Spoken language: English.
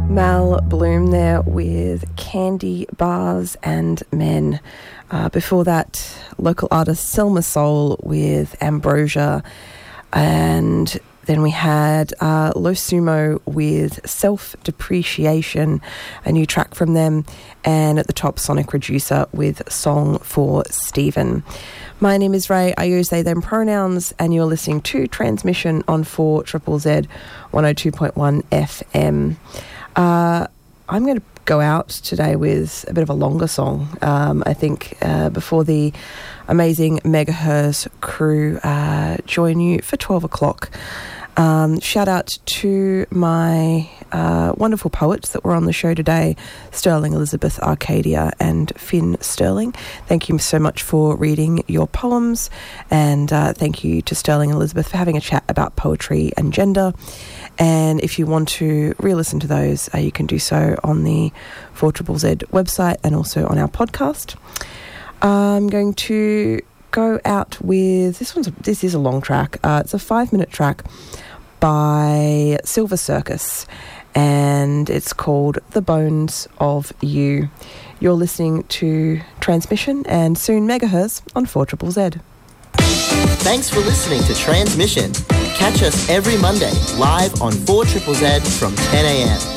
Mal Bloom there with Candy Bars and Men. Before that, local artist Selma Soul with Ambrosia. And then we had Lo Sumo with Self-Depreciation, a new track from them. And at the top, Sonic Reducer with Song for Stephen. My name is Ray. I use they, them pronouns, and you're listening to Transmission on 4ZZZ 102.1 FM. I'm going to go out today with a bit of a longer song. I think before the amazing Megahertz crew join you for 12 o'clock. Shout out to my wonderful poets that were on the show today, Sterling Elizabeth Arcadia and Finn Sterling. Thank you so much for reading your poems, and thank you to Sterling Elizabeth for having a chat about poetry and gender. And if you want to re-listen to those, you can do so on the 4ZZZ website and also on our podcast. I'm going to go out with this is a long track. It's a 5-minute track by Silver Circus, and it's called The Bones of You. You're listening to Transmission, and soon Megahertz on 4ZZZ. Thanks for listening to Transmission. Catch us every Monday live on 4ZZZ from 10 a.m.